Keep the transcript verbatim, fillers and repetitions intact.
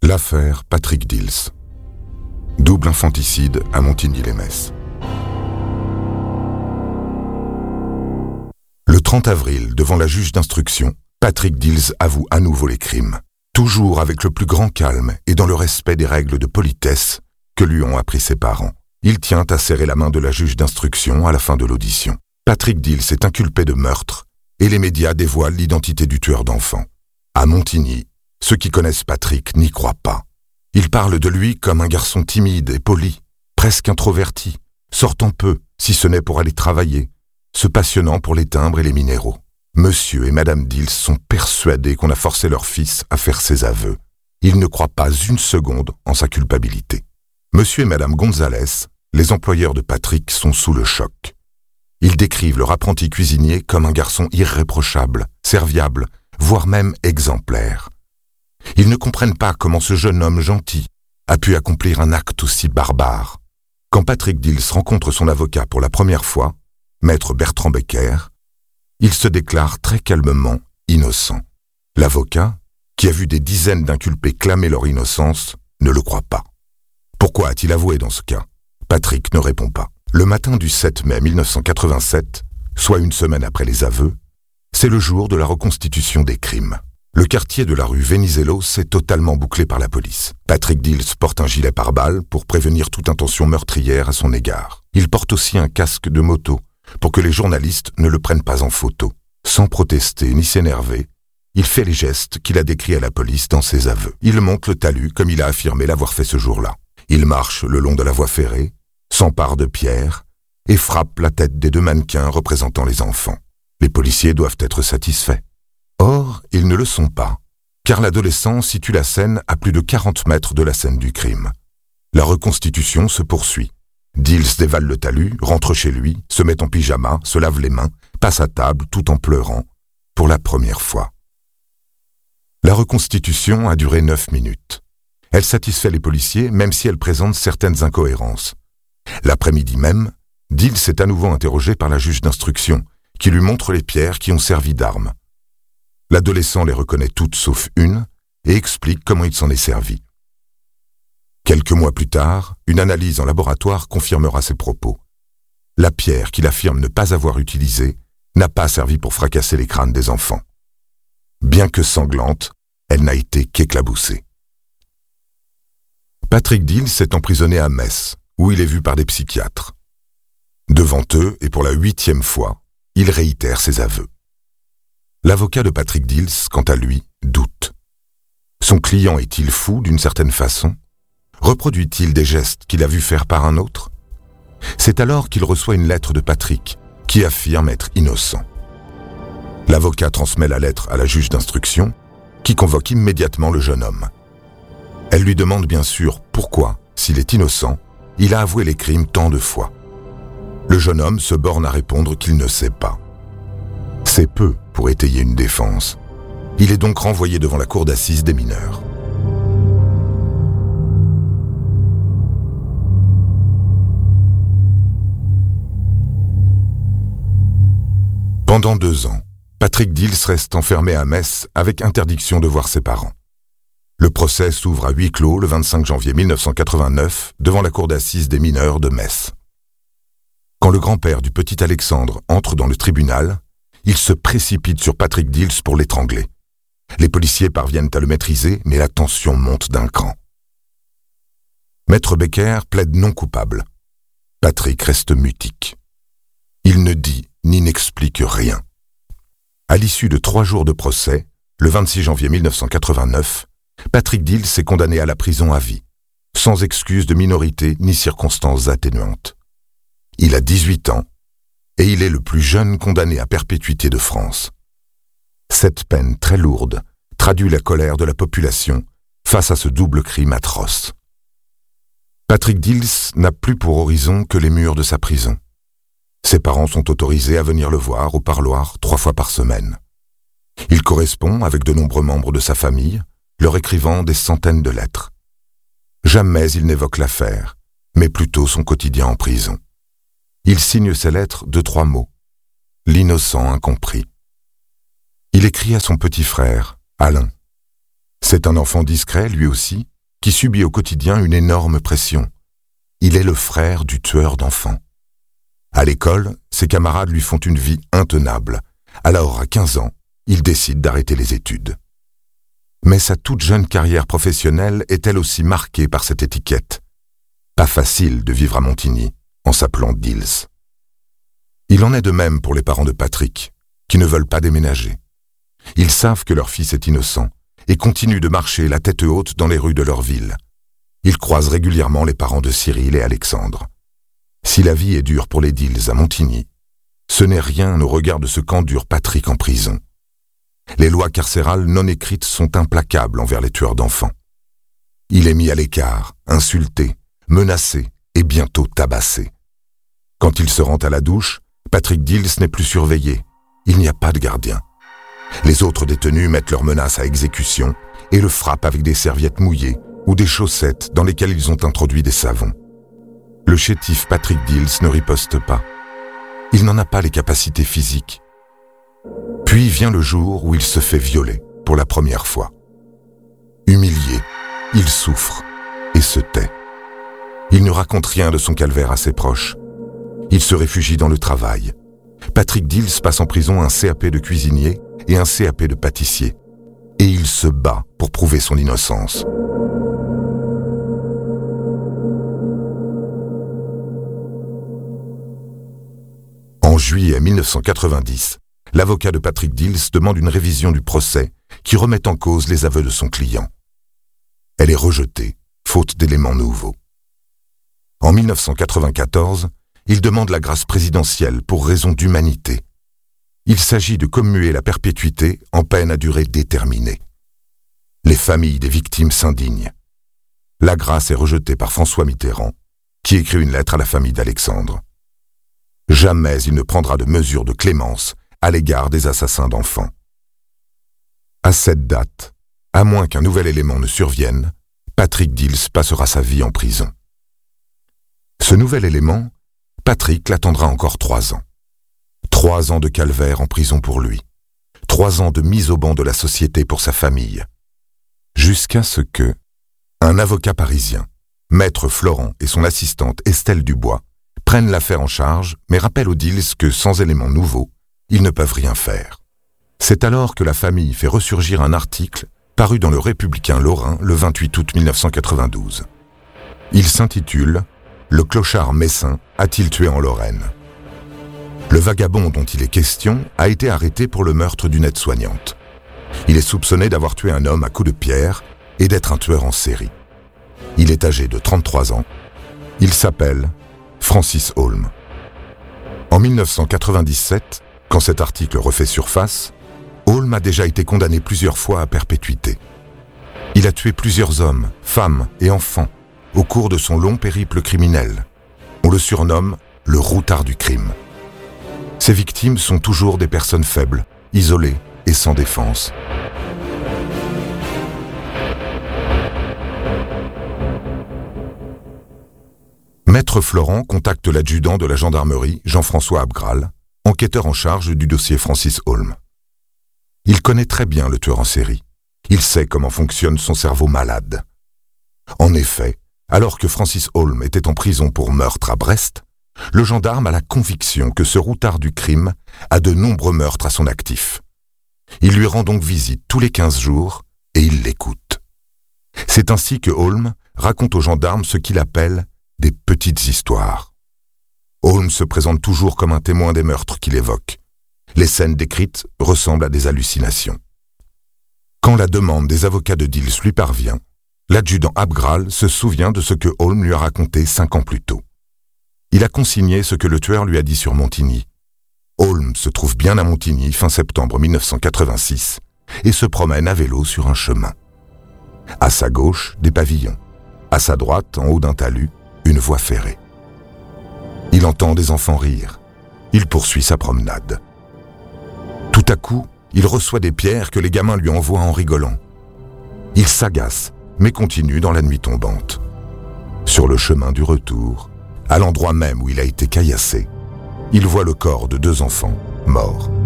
L'affaire Patrick Dils. Double infanticide à Montigny-lès-Metz. Le trente avril, devant la juge d'instruction, Patrick Dils avoue à nouveau les crimes, toujours avec le plus grand calme et dans le respect des règles de politesse que lui ont appris ses parents. Il tient à serrer la main de la juge d'instruction à la fin de l'audition. Patrick Dils est inculpé de meurtre et les médias dévoilent l'identité du tueur d'enfants. À Montigny, ceux qui connaissent Patrick n'y croient pas. Ils parlent de lui comme un garçon timide et poli, presque introverti, sortant peu, si ce n'est pour aller travailler, se passionnant pour les timbres et les minéraux. Monsieur et Madame Dils sont persuadés qu'on a forcé leur fils à faire ses aveux. Ils ne croient pas une seconde en sa culpabilité. Monsieur et Madame Gonzalez, les employeurs de Patrick, sont sous le choc. Ils décrivent leur apprenti cuisinier comme un garçon irréprochable, serviable, voire même exemplaire. Ils ne comprennent pas comment ce jeune homme gentil a pu accomplir un acte aussi barbare. Quand Patrick Dils rencontre son avocat pour la première fois, maître Bertrand Becker, il se déclare très calmement innocent. L'avocat, qui a vu des dizaines d'inculpés clamer leur innocence, ne le croit pas. Pourquoi a-t-il avoué dans ce cas? Patrick ne répond pas. Le matin du sept mai mille neuf cent quatre-vingt-sept, soit une semaine après les aveux, c'est le jour de la reconstitution des crimes. Le quartier de la rue Venizelos est totalement bouclé par la police. Patrick Dils porte un gilet pare-balles pour prévenir toute intention meurtrière à son égard. Il porte aussi un casque de moto pour que les journalistes ne le prennent pas en photo. Sans protester ni s'énerver, il fait les gestes qu'il a décrits à la police dans ses aveux. Il monte le talus comme il a affirmé l'avoir fait ce jour-là. Il marche le long de la voie ferrée, s'empare de pierres et frappe la tête des deux mannequins représentant les enfants. Les policiers doivent être satisfaits. Or, ils ne le sont pas, car l'adolescent situe la scène à plus de quarante mètres de la scène du crime. La reconstitution se poursuit. Dils dévale le talus, rentre chez lui, se met en pyjama, se lave les mains, passe à table tout en pleurant, pour la première fois. La reconstitution a duré neuf minutes. Elle satisfait les policiers, même si elle présente certaines incohérences. L'après-midi même, Dils est à nouveau interrogé par la juge d'instruction, qui lui montre les pierres qui ont servi d'armes. L'adolescent les reconnaît toutes sauf une et explique comment il s'en est servi. Quelques mois plus tard, une analyse en laboratoire confirmera ses propos. La pierre qu'il affirme ne pas avoir utilisée n'a pas servi pour fracasser les crânes des enfants. Bien que sanglante, elle n'a été qu'éclaboussée. Patrick Dils est emprisonné à Metz, où il est vu par des psychiatres. Devant eux, et pour la huitième fois, il réitère ses aveux. L'avocat de Patrick Dils, quant à lui, doute. Son client est-il fou d'une certaine façon? Reproduit-il des gestes qu'il a vu faire par un autre? C'est alors qu'il reçoit une lettre de Patrick, qui affirme être innocent. L'avocat transmet la lettre à la juge d'instruction, qui convoque immédiatement le jeune homme. Elle lui demande bien sûr pourquoi, s'il est innocent, il a avoué les crimes tant de fois. Le jeune homme se borne à répondre qu'il ne sait pas. C'est peu pour étayer une défense. Il est donc renvoyé devant la cour d'assises des mineurs. Pendant deux ans, Patrick Dils reste enfermé à Metz avec interdiction de voir ses parents. Le procès s'ouvre à huis clos le vingt-cinq janvier mille neuf cent quatre-vingt-neuf devant la cour d'assises des mineurs de Metz. Quand le grand-père du petit Alexandre entre dans le tribunal, il se précipite sur Patrick Dils pour l'étrangler. Les policiers parviennent à le maîtriser, mais la tension monte d'un cran. Maître Becker plaide non coupable. Patrick reste mutique. Il ne dit ni n'explique rien. À l'issue de trois jours de procès, le vingt-six janvier mille neuf cent quatre-vingt-neuf, Patrick Dils est condamné à la prison à vie, sans excuse de minorité ni circonstances atténuantes. Il a dix-huit ans et il est le plus jeune condamné à perpétuité de France. Cette peine très lourde traduit la colère de la population face à ce double crime atroce. Patrick Dils n'a plus pour horizon que les murs de sa prison. Ses parents sont autorisés à venir le voir au parloir trois fois par semaine. Il correspond avec de nombreux membres de sa famille, leur écrivant des centaines de lettres. Jamais il n'évoque l'affaire, mais plutôt son quotidien en prison. Il signe ses lettres de trois mots. L'innocent incompris. Il écrit à son petit frère, Alain. C'est un enfant discret, lui aussi, qui subit au quotidien une énorme pression. Il est le frère du tueur d'enfants. À l'école, ses camarades lui font une vie intenable. Alors, à quinze ans, il décide d'arrêter les études. Mais sa toute jeune carrière professionnelle est elle aussi marquée par cette étiquette. Pas facile de vivre à Montigny en s'appelant Dills. Il en est de même pour les parents de Patrick, qui ne veulent pas déménager. Ils savent que leur fils est innocent et continuent de marcher la tête haute dans les rues de leur ville. Ils croisent régulièrement les parents de Cyril et Alexandre. Si la vie est dure pour les Dills à Montigny, ce n'est rien au regard de ce qu'endure Patrick en prison. Les lois carcérales non écrites sont implacables envers les tueurs d'enfants. Il est mis à l'écart, insulté, menacé et bientôt tabassé. Quand il se rend à la douche, Patrick Dills n'est plus surveillé. Il n'y a pas de gardien. Les autres détenus mettent leurs menaces à exécution et le frappent avec des serviettes mouillées ou des chaussettes dans lesquelles ils ont introduit des savons. Le chétif Patrick Dills ne riposte pas. Il n'en a pas les capacités physiques. Puis vient le jour où il se fait violer pour la première fois. Humilié, il souffre et se tait. Il ne raconte rien de son calvaire à ses proches. Il se réfugie dans le travail. Patrick Dills passe en prison un C A P de cuisinier et un C A P de pâtissier. Et il se bat pour prouver son innocence. En juillet mille neuf cent quatre-vingt-dix, l'avocat de Patrick Dills demande une révision du procès qui remet en cause les aveux de son client. Elle est rejetée, faute d'éléments nouveaux. En mille neuf cent quatre-vingt-quatorze, il demande la grâce présidentielle pour raison d'humanité. Il s'agit de commuer la perpétuité en peine à durée déterminée. Les familles des victimes s'indignent. La grâce est rejetée par François Mitterrand, qui écrit une lettre à la famille d'Alexandre. Jamais il ne prendra de mesures de clémence à l'égard des assassins d'enfants. À cette date, à moins qu'un nouvel élément ne survienne, Patrick Dills passera sa vie en prison. Ce nouvel élément, Patrick l'attendra encore trois ans. Trois ans de calvaire en prison pour lui. Trois ans de mise au ban de la société pour sa famille. Jusqu'à ce que, un avocat parisien, Maître Florent et son assistante Estelle Dubois, prennent l'affaire en charge, mais rappellent aux Dills que, sans éléments nouveaux, ils ne peuvent rien faire. C'est alors que la famille fait ressurgir un article paru dans le Républicain lorrain le vingt-huit août mille neuf cent quatre-vingt-douze. Il s'intitule « Le clochard messin a-t-il tué en Lorraine ?» Le vagabond dont il est question a été arrêté pour le meurtre d'une aide-soignante. Il est soupçonné d'avoir tué un homme à coups de pierre et d'être un tueur en série. Il est âgé de trente-trois ans. Il s'appelle Francis Holm. En mille neuf cent quatre-vingt-dix-sept, quand cet article refait surface, Holm a déjà été condamné plusieurs fois à perpétuité. Il a tué plusieurs hommes, femmes et enfants au cours de son long périple criminel. On le surnomme le routard du crime. Ses victimes sont toujours des personnes faibles, isolées et sans défense. Maître Florent contacte l'adjudant de la gendarmerie, Jean-François Abgral, enquêteur en charge du dossier Francis Holm. Il connaît très bien le tueur en série. Il sait comment fonctionne son cerveau malade. En effet, alors que Francis Holm était en prison pour meurtre à Brest, le gendarme a la conviction que ce routard du crime a de nombreux meurtres à son actif. Il lui rend donc visite tous les quinze jours et il l'écoute. C'est ainsi que Holm raconte aux gendarmes ce qu'il appelle des petites histoires. Holm se présente toujours comme un témoin des meurtres qu'il évoque. Les scènes décrites ressemblent à des hallucinations. Quand la demande des avocats de Dills lui parvient, l'adjudant Abgral se souvient de ce que Holm lui a raconté cinq ans plus tôt. Il a consigné ce que le tueur lui a dit sur Montigny. Holm se trouve bien à Montigny fin septembre mille neuf cent quatre-vingt-six et se promène à vélo sur un chemin. À sa gauche, des pavillons. À sa droite, en haut d'un talus, une voie ferrée. Il entend des enfants rire. Il poursuit sa promenade. Tout à coup, il reçoit des pierres que les gamins lui envoient en rigolant. Il s'agace, mais continue dans la nuit tombante. Sur le chemin du retour, à l'endroit même où il a été caillassé, il voit le corps de deux enfants morts.